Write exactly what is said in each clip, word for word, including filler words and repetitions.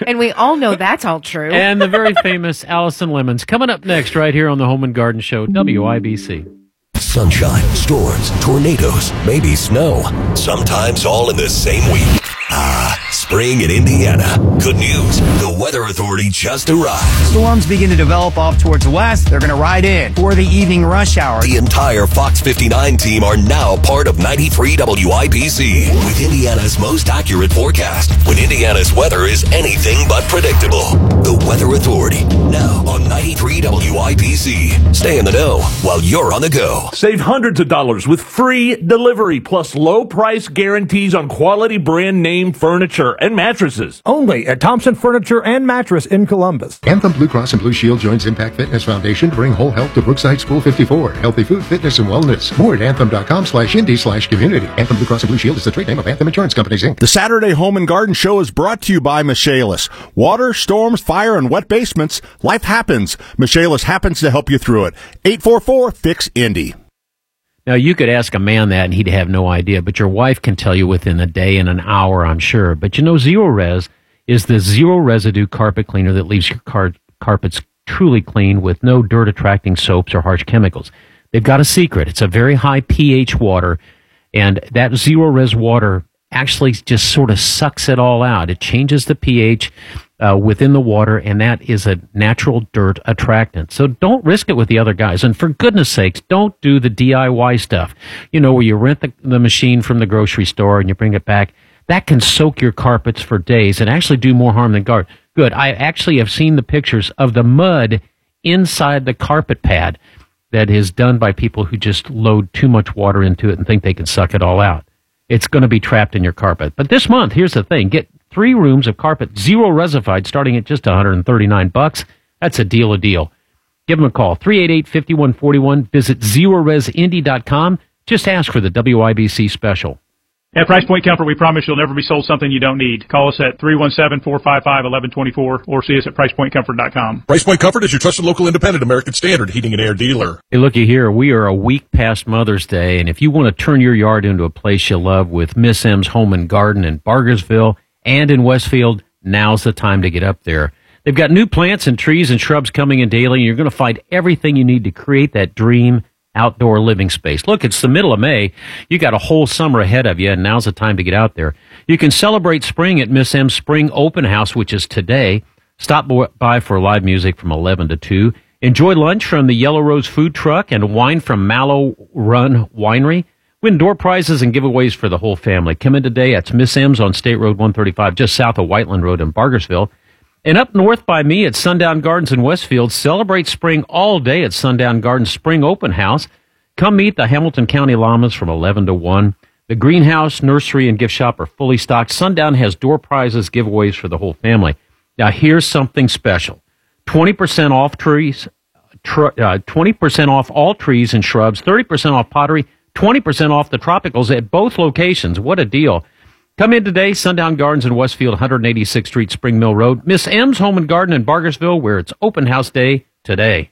And we all know that's all true. And the very famous Allison Lemons coming up next right here on the Home and Garden Show, W I B C. Sunshine, storms, tornadoes, maybe snow. Sometimes all in the same week. Ah, spring in Indiana. Good news. The Weather Authority just arrived. Storms begin to develop off towards the west. They're going to ride in for the evening rush hour. The entire Fox fifty-nine team are now part of ninety-three W I B C with Indiana's most accurate forecast when Indiana's weather is anything but predictable. The Weather Authority, now on ninety-three W I B C. Stay in the know while you're on the go. Save hundreds of dollars with free delivery plus low price guarantees on quality brand name furniture and mattresses. Only at Thompson Furniture and Mattress in Columbus. Anthem Blue Cross and Blue Shield joins Impact Fitness Foundation to bring whole health to Brookside School fifty-four. Healthy food, fitness, and wellness. More at anthem.com slash indie slash community. Anthem Blue Cross and Blue Shield is the trade name of Anthem Insurance Companies, Incorporated. The Saturday Home and Garden Show is brought to you by Michaelis. Water, storms, fire, and wet basements. Life happens. Michaelis happens to help you through it. eight four four, F I X, Indy. Now, you could ask a man that and he'd have no idea, but your wife can tell you within a day and an hour, I'm sure. But you know, Zero Res is the zero residue carpet cleaner that leaves your car- carpets truly clean with no dirt attracting soaps or harsh chemicals. They've got a secret. It's a very high pH water, and that Zero Res water actually just sort of sucks it all out. It changes the pH uh, within the water, and that is a natural dirt attractant. So don't risk it with the other guys. And for goodness sakes, don't do the D I Y stuff. You know, where you rent the, the machine from the grocery store and you bring it back. That can soak your carpets for days and actually do more harm than good. Good. I actually have seen the pictures of the mud inside the carpet pad that is done by people who just load too much water into it and think they can suck it all out. It's going to be trapped in your carpet. But this month, here's the thing. Get three rooms of carpet, zero resified, starting at just one hundred thirty-nine bucks. That's a deal a deal. Give them a call, three eight eight, five one four one. Visit zero res indy dot com. Just ask for the W I B C special. At Price Point Comfort, we promise you'll never be sold something you don't need. Call us at three one seven, four five five, one one two four or see us at price point comfort dot com. Price Point Comfort is your trusted local independent American Standard heating and air dealer. Hey, looky here. We are a week past Mother's Day, and if you want to turn your yard into a place you love with Miss M's Home and Garden in Bargersville and in Westfield, now's the time to get up there. They've got new plants and trees and shrubs coming in daily, and you're going to find everything you need to create that dream outdoor living space. Look, it's the middle of May. You got a whole summer ahead of you, and now's the time to get out there. You can celebrate spring at Miss M's Spring Open House, which is today. Stop by for live music from eleven to two. Enjoy lunch from the Yellow Rose Food Truck and wine from Mallow Run Winery. Win door prizes and giveaways for the whole family. Come in today. It's Miss M's on State Road one thirty-five, just south of Whiteland Road in Bargersville. And up north by me at Sundown Gardens in Westfield, celebrate spring all day at Sundown Gardens Spring Open House. Come meet the Hamilton County Llamas from eleven to one. The greenhouse, nursery, and gift shop are fully stocked. Sundown has door prizes, giveaways for the whole family. Now, here's something special. twenty percent off trees, tr- uh, twenty percent off all trees and shrubs, thirty percent off pottery, twenty percent off the tropicals at both locations. What a deal. Come in today, Sundown Gardens in Westfield, one eighty-sixth Street, Spring Mill Road. Miss M's Home and Garden in Bargersville, where it's open house day today.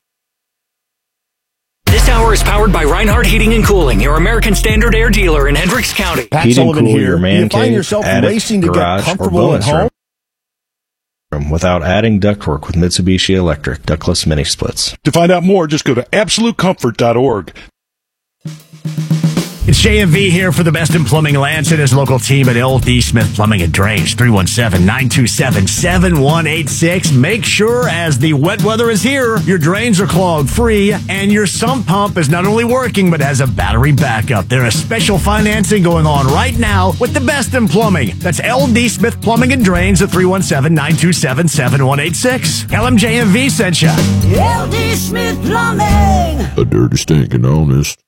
This hour is powered by Reinhardt Heating and Cooling, your American Standard air dealer in Hendricks County. Pat Heat Sullivan and cool here. your man You find cave, yourself attic, racing to garage, get or comfortable bonus at home? room without adding ductwork with Mitsubishi Electric ductless mini splits. To find out more, just go to absolute comfort dot org. It's J M V here for the best in plumbing. Lance and his local team at L D Smith Plumbing and Drains, three one seven, nine two seven, seven one eight six. Make sure as the wet weather is here, your drains are clogged free and your sump pump is not only working but has a battery backup. There is special financing going on right now with the best in plumbing. That's L D Smith Plumbing and Drains at three one seven, nine two seven, seven one eight six. Tell them J M V sent you. L D Smith Plumbing. A dirty, stinking honest.